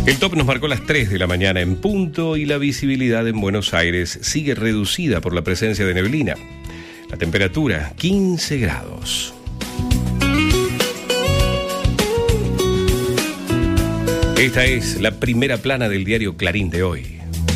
El top nos marcó las 3 de la mañana en punto y la visibilidad en Buenos Aires sigue reducida por la presencia de neblina. La temperatura, 15 grados. Esta es la primera plana del diario Clarín de hoy.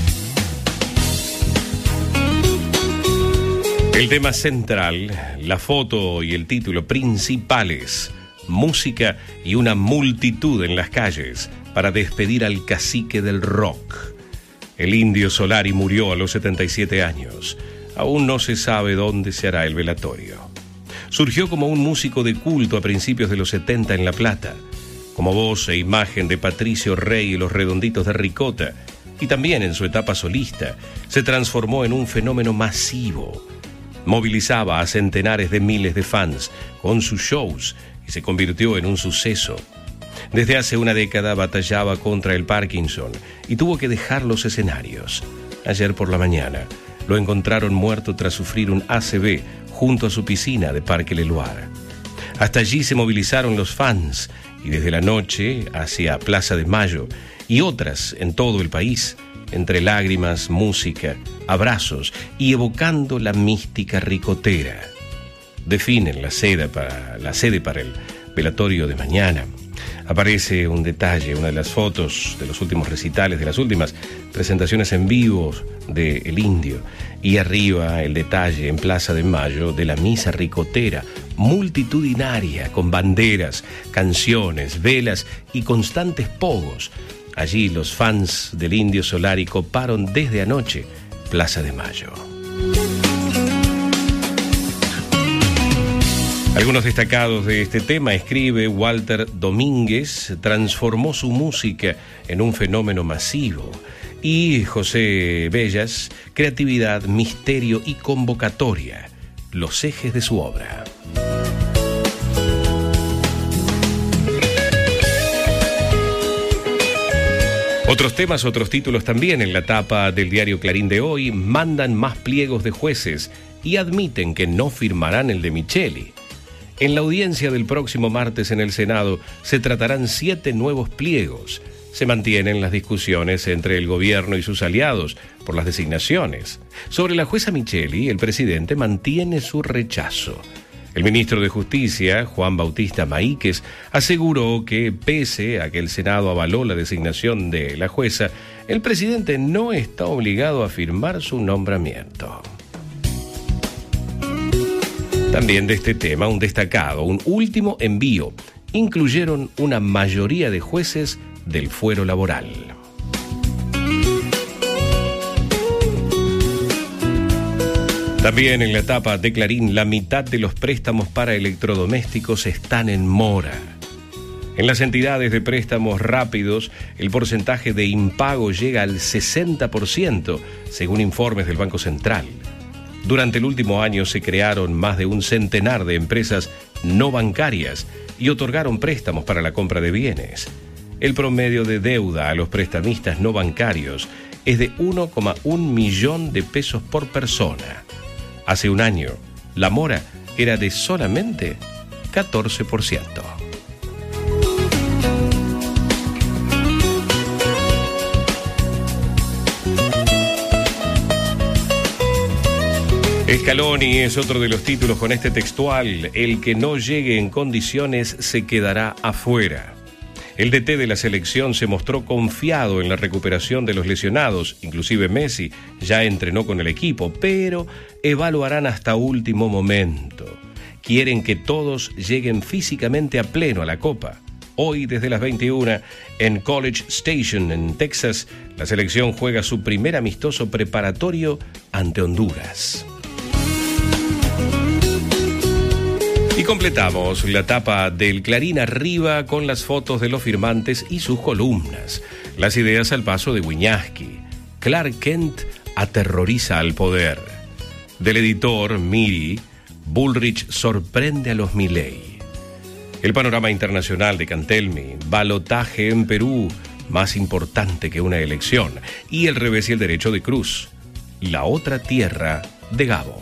El tema central, la foto y el título principales, música y una multitud en las calles para despedir al cacique del rock. El Indio Solari murió a los 77 años. Aún no se sabe dónde se hará el velatorio. Surgió como un músico de culto a principios de los 70 en La Plata, como voz e imagen de Patricio Rey y los Redonditos de Ricota, y también en su etapa solista se transformó en un fenómeno masivo. Movilizaba a centenares de miles de fans con sus shows y se convirtió en un suceso. Desde hace una década batallaba contra el Parkinson y tuvo que dejar los escenarios. Ayer por la mañana lo encontraron muerto tras sufrir un ACV junto a su piscina de Parque Leloir. Hasta allí se movilizaron los fans y desde la noche hacia Plaza de Mayo y otras en todo el país, entre lágrimas, música, abrazos y evocando la mística ricotera. Definen la sede para el velatorio de mañana. Aparece un detalle, una de las fotos de los últimos recitales, de las últimas presentaciones en vivo de El Indio. Y arriba el detalle en Plaza de Mayo de la misa ricotera, multitudinaria, con banderas, canciones, velas y constantes pogos. Allí los fans del Indio Solari coparon desde anoche Plaza de Mayo. Algunos destacados de este tema, escribe Walter Domínguez, transformó su música en un fenómeno masivo. Y José Bellas, creatividad, misterio y convocatoria, los ejes de su obra. Otros temas, otros títulos también en la tapa del diario Clarín de hoy. Mandan más pliegos de jueces y admiten que no firmarán el de Micheli. En la audiencia del próximo martes en el Senado se tratarán 7 nuevos pliegos. Se mantienen las discusiones entre el gobierno y sus aliados por las designaciones. Sobre la jueza Micheli, el presidente mantiene su rechazo. El ministro de Justicia, Juan Bautista Maíquez, aseguró que, pese a que el Senado avaló la designación de la jueza, el presidente no está obligado a firmar su nombramiento. También de este tema, un destacado, un último envío. Incluyeron una mayoría de jueces del fuero laboral. También en la etapa de Clarín, la mitad de los préstamos para electrodomésticos están en mora. En las entidades de préstamos rápidos, el porcentaje de impago llega al 60%, según informes del Banco Central. Durante el último año se crearon más de un centenar de empresas no bancarias y otorgaron préstamos para la compra de bienes. El promedio de deuda a los prestamistas no bancarios es de 1,1 millón de pesos por persona. Hace un año, la mora era de solamente 14%. Scaloni es otro de los títulos con este textual: el que no llegue en condiciones se quedará afuera. El DT de la selección se mostró confiado en la recuperación de los lesionados, inclusive Messi ya entrenó con el equipo, pero evaluarán hasta último momento. Quieren que todos lleguen físicamente a pleno a la Copa. Hoy, desde las 21, en College Station, en Texas, la selección juega su primer amistoso preparatorio ante Honduras. Y completamos la tapa del Clarín arriba con las fotos de los firmantes y sus columnas. Las ideas al paso de Wiñaski. Clark Kent aterroriza al poder. Del editor Miri, Bullrich sorprende a los Milei. El panorama internacional de Cantelmi, balotaje en Perú, más importante que una elección. Y el revés y el derecho de Cruz. La otra tierra de Gabo.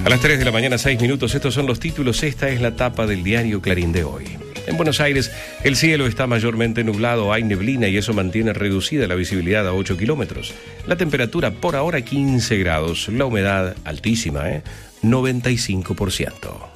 A las 3 de la mañana, 6 minutos, estos son los títulos, esta es la tapa del diario Clarín de hoy. En Buenos Aires, el cielo está mayormente nublado, hay neblina y eso mantiene reducida la visibilidad a 8 kilómetros. La temperatura por ahora 15 grados, la humedad altísima, 95%.